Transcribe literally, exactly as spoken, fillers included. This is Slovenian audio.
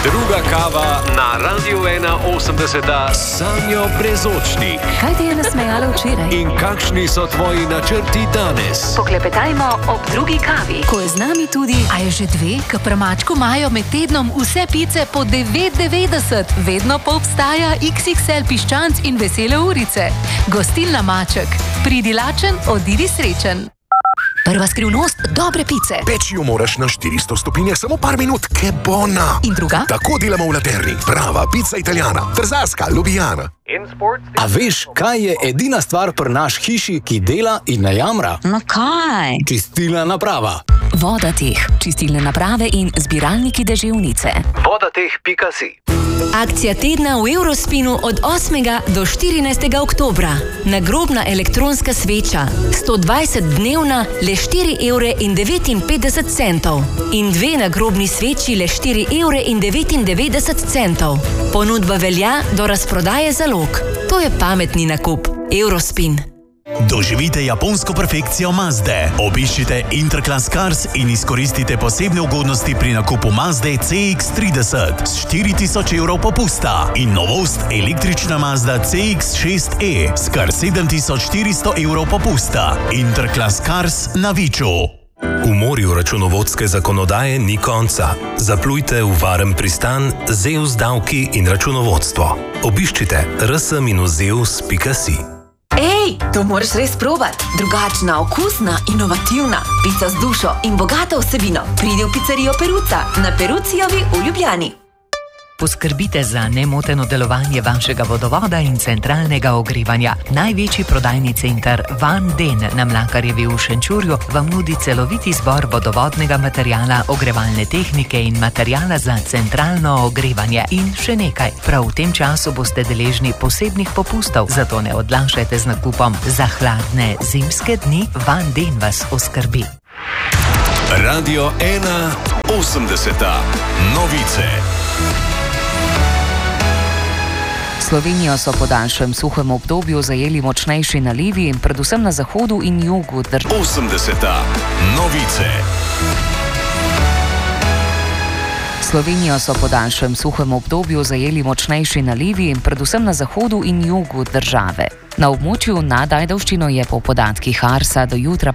Druga kava na Radiu ena osemdeset, Sanjo Brezočnik. Kaj te je nasmejalo včeraj? In kakšni so tvoji načrti danes? Poklepetajmo ob drugi kavi, ko je z nami tudi... A je že dve, k premačku imajo med tednom vse pice po devet devetdeset. Vedno pa obstaja iks iks el piščanc in vesele urice. Gostilna Maček. Pridi lačen, odidi srečen. Prva skrivnost dobre pice. Peči jo moraš na štiristo stopinjah samo par minut, ke bona. In druga? Tako delamo v Laterni. Prava pica italijana, trzarska, ljubljana. A veš, kaj je edina stvar pri naš hiši, ki dela in ne jamra? No kaj? Čistilna naprava. Vodateh, čistilne naprave in zbiralniki deževnice. vodateh pika si. Akcija tedna v Eurospinu od osmega do štirinajstega oktobra. Nagrobna elektronska sveča, sto dvajset dnevna, le štiri evre in devetinpetdeset centov. In dve nagrobni sveči, le štiri evre in devetindevetdeset centov. Ponudba velja do razprodaje zalog. To je pametni nakup. Eurospin. Doživite japonsko perfekcijo Mazde. Obiščite Interclass Cars in izkoristite posebne ugodnosti pri nakupu Mazde ce iks trideset s štiri tisoč evrov popusta in novost električna Mazda ce iks šest e s kar sedem tisoč štiristo evrov popusta. Interclass Cars na Viču. V morju računovodske zakonodaje ni konca. Zaplujte v varen pristan z e u s davki in računovodstvo. Obiščite er es minus e u s pika si. Ej, to moraš res probat. Drugačna, okusna, inovativna. Pica z dušo in bogato vsebino. Pridi v pizzerijo Peruca na Perucijovi v Ljubljani. Poskrbite za nemoteno delovanje vašega vodovoda in centralnega ogrevanja. Največji prodajni center Van Den na Mlakarjevi v Šenčurju vam nudi celoviti izbor vodovodnega materijala, ogrevalne tehnike in materijala za centralno ogrevanje. In še nekaj, prav v tem času boste deležni posebnih popustov, zato ne odlašajte z nakupom. Za hladne zimske dni Van Den vas oskrbi. Radio ena osemdeset, novice. Slovenijo so po daljšem suhem obdobju zajeli močnejši nalivi, predvsem na zahodu in jugu države. osemdeseta, novice. Slovenijo so po daljšem suhem obdobju zajeli močnejši nalivi, predvsem na zahodu in jugu države. Na območju nad Ajdovščino je po podatkih Arsa do jutra